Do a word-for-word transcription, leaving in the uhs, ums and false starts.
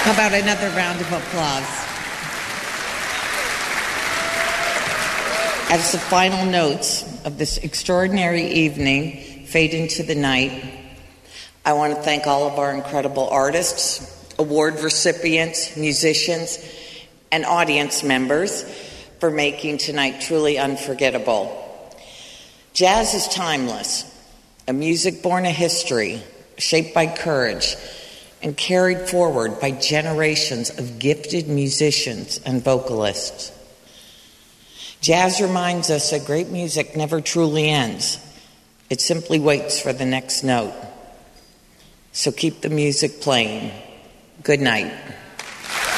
How about another round of applause? As the final notes of this extraordinary evening fade into the night, I want to thank all of our incredible artists, award recipients, musicians, and audience members for making tonight truly unforgettable. Jazz is timeless, a music born of history, shaped by courage, and carried forward by generations of gifted musicians and vocalists. Jazz reminds us that great music never truly ends. It simply waits for the next note. So keep the music playing. Good night.